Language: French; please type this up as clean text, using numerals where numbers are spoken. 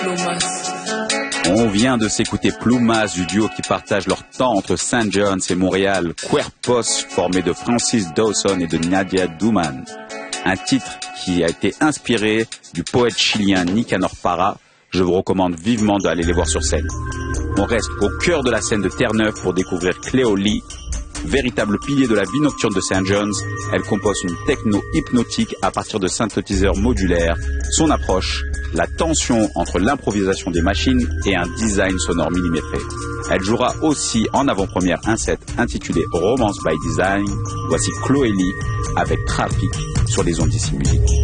On vient de s'écouter Plumas du duo qui partage leur temps entre St. John's et Montréal, Cuerpos, formé de Francis Dawson et de Nadia Duman. Un titre qui a été inspiré du poète chilien Nicanor Parra. Je vous recommande vivement d'aller les voir sur scène. On reste au cœur de la scène de Terre-Neuve pour découvrir Cléo Lee. Véritable pilier de la vie nocturne de St. John's, elle compose une techno hypnotique à partir de synthétiseurs modulaires. Son approche, la tension entre l'improvisation des machines et un design sonore millimétré. Elle jouera aussi en avant-première un set intitulé Romance by Design. Voici Chloé Lee avec Trafic sur les ondes d'ici musique.